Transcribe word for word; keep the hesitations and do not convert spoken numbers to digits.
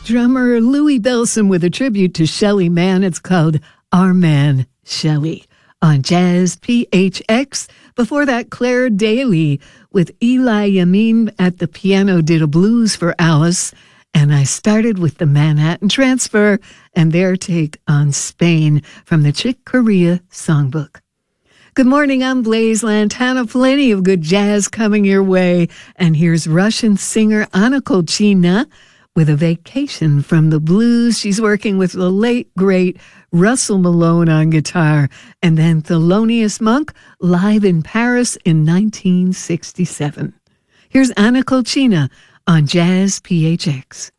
drummer Louie Bellson with a tribute to Shelly Manne. It's called Our Man Shelly on Jazz P H X. Before that, Claire Daly with Eli Yamin at the piano did a blues for Alice. And I started with the Manhattan Transfer and their take on Spain from the Chick Corea Songbook. Good morning, I'm Blaise Lantana. Plenty of good jazz coming your way. And here's Russian singer Anna Kolchina with a vacation from the blues. She's working with the late, great Russell Malone on guitar. And then Thelonious Monk live in Paris in nineteen sixty-seven. Here's Anna Kolchina on Jazz P H X.